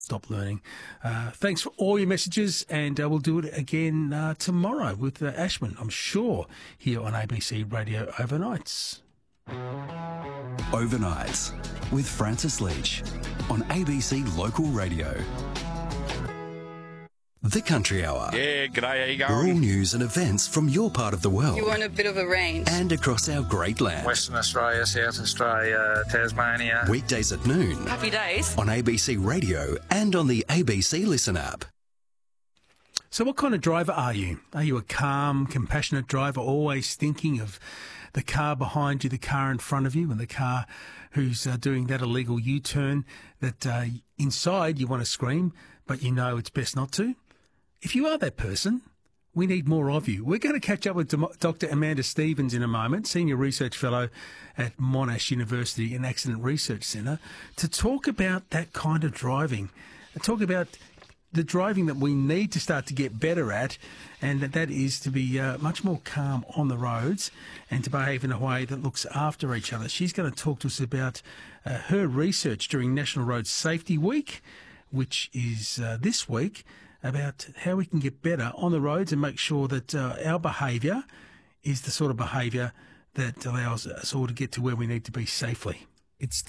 Stop learning. Thanks for all your messages, and we'll do it again tomorrow with Ashman, I'm sure, here on ABC Radio Overnights. Overnights with Francis Leach on ABC Local Radio. The Country Hour. Yeah, g'day, how you going? Rural news and events from your part of the world. You want a bit of a range. And across our great land. Western Australia, South Australia, Tasmania. Weekdays at noon. Happy days. On ABC Radio and on the ABC Listen app. So what kind of driver are you? Are you a calm, compassionate driver, always thinking of the car behind you, the car in front of you, and the car who's doing that illegal U-turn that inside you want to scream, but you know it's best not to? If you are that person, we need more of you. We're going to catch up with Dr. Amanda Stevens in a moment, Senior Research Fellow at Monash University and Accident Research Centre, to talk about that kind of driving, talk about the driving that we need to start to get better at, and that is to be much more calm on the roads and to behave in a way that looks after each other. She's going to talk to us about her research during National Road Safety Week, which is this week, about how we can get better on the roads and make sure that our behaviour is the sort of behaviour that allows us all to get to where we need to be safely. It's